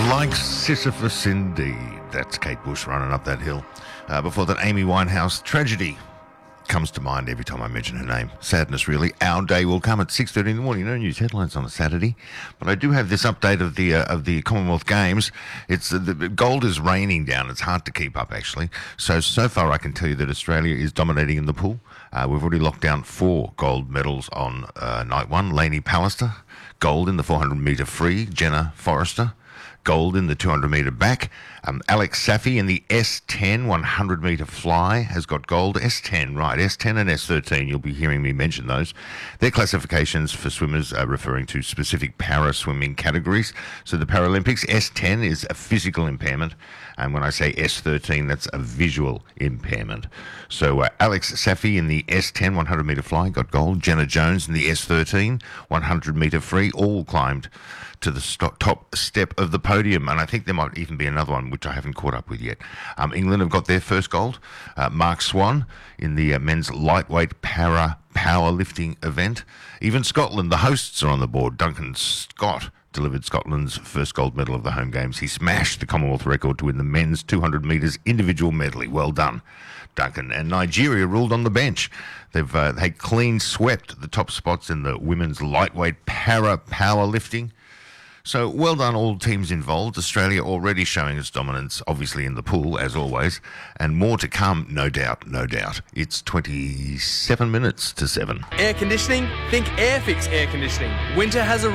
Like Sisyphus indeed. That's Kate Bush running up that hill. Before that, Amy Winehouse. Tragedy comes to mind every time I mention her name. Sadness, really. Our day will come at 6:30 in the morning. No news headlines on a Saturday. But I do have this update of the Commonwealth Games. It's the gold is raining down. It's hard to keep up, actually. So far I can tell you that Australia is dominating in the pool. We've already locked down 4 gold medals on night one. Lainey Pallister, gold in the 400-metre free. Jenna Forrester, gold in the 200-metre back. Alex Safi in the S10 100-metre fly has got gold. S10, right, S10 and S13, you'll be hearing me mention those. They're classifications for swimmers referring to specific para-swimming categories. So the Paralympics, S10 is a physical impairment, and when I say S13, that's a visual impairment. So Alex Safi in the S10 100-metre fly got gold. Jenna Jones in the S13 100-metre free all climbed to the top step of the podium, and I think there might even be another one which I haven't caught up with yet. England have got their first gold. Mark Swan in the men's lightweight para powerlifting event. Even Scotland, the hosts, are on the board. Duncan Scott delivered Scotland's first gold medal of the home games. He smashed the Commonwealth record to win the men's 200 metres individual medley. Well done, Duncan. And Nigeria ruled on the bench. They've clean swept the top spots in the women's lightweight para powerlifting. So well done all teams involved. Australia already showing its dominance, obviously in the pool, as always, and more to come, no doubt, no doubt. It's 27 minutes to 7. Air conditioning? Think Airfix Air Conditioning. Winter has arrived.